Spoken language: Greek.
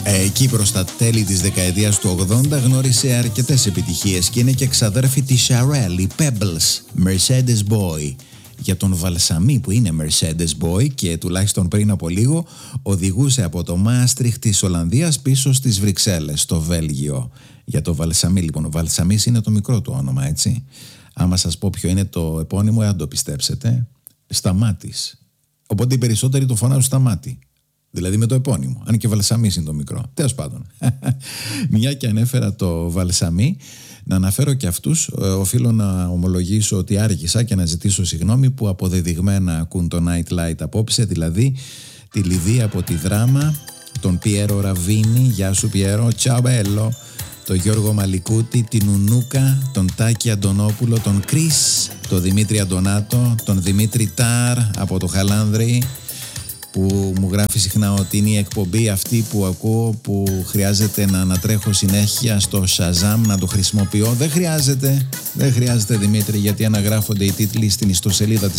Εκεί προς τα τέλη της δεκαετίας του 80 γνώρισε αρκετές επιτυχίες και είναι και ξαδέρφη της Cherrelle, η Pebbles, Mercedes Boy. Για τον Βαλσαμί που είναι Mercedes Boy και τουλάχιστον πριν από λίγο οδηγούσε από το Μάστριχτ της Ολλανδίας πίσω στις Βρυξέλλες, στο Βέλγιο. Για το Βαλσαμί λοιπόν, ο Βαλσαμίς είναι το μικρό του όνομα, έτσι. Άμα σας πω ποιο είναι το επώνυμο, αν το πιστέψετε, Σταμάτης. Οπότε οι περισσότεροι το φωνάζουν Σταμάτη. Δηλαδή με το επώνυμο, αν και Βαλσαμίς είναι το μικρό. Τέλος πάντων. Μια και ανέφερα το Βαλσαμί, να αναφέρω και αυτούς. Οφείλω να ομολογήσω ότι άργησα και να ζητήσω συγγνώμη που αποδεδειγμένα ακούν το Night Light απόψε, δηλαδή τη Λιδία από τη Δράμα, τον Πιέρο Ραβίνη, γεια σου Πιέρο, ciao bello, τον Γιώργο Μαλικούτη, την Ουνούκα, τον Τάκη Αντωνόπουλο, τον Κρίς, τον Δημήτρη Αντωνάτο, τον Δημήτρη Τάρ από το Χαλάνδρη, που μου γράφει συχνά ότι είναι η εκπομπή αυτή που ακούω που χρειάζεται να ανατρέχω συνέχεια στο Shazam να το χρησιμοποιώ. Δεν χρειάζεται Δημήτρη, γιατί αναγράφονται οι τίτλοι στην ιστοσελίδα της